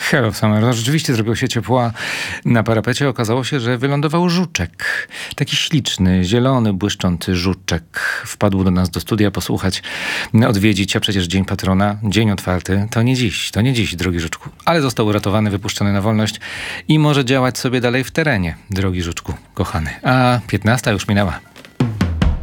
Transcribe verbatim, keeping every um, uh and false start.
Hello Summer. No, rzeczywiście zrobiło się ciepło. Na parapecie okazało się, że wylądował żuczek. Taki śliczny, zielony, błyszczący żuczek. Wpadł do nas do studia posłuchać, odwiedzić, a przecież Dzień Patrona, dzień otwarty. To nie dziś, to nie dziś, drogi żuczku. Ale został uratowany, wypuszczony na wolność i może działać sobie dalej w terenie, drogi żuczku, kochany. A piętnasta już minęła.